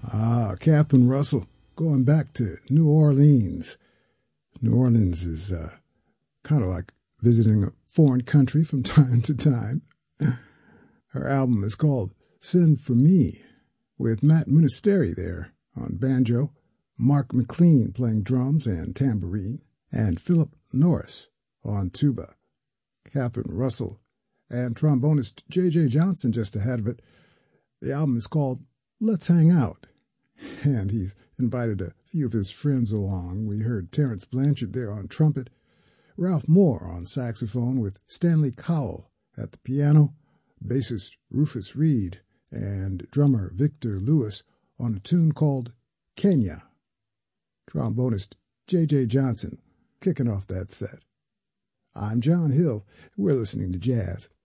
Catherine Russell, going back to New Orleans. New Orleans is kind of like visiting a foreign country from time to time. Her album is called Send For Me, with Matt Munisteri there on banjo, Mark McLean playing drums and tambourine, and Philip Norris on tuba. Catherine Russell and trombonist J.J. Johnson just ahead of it. The album is called Let's Hang Out, and he's invited a few of his friends along. We heard Terrence Blanchard there on trumpet, Ralph Moore on saxophone with Stanley Cowell at the piano, bassist Rufus Reed, and drummer Victor Lewis on a tune called Kenya. Trombonist J.J. Johnson kicking off that set. I'm John Hill. We're listening to jazz.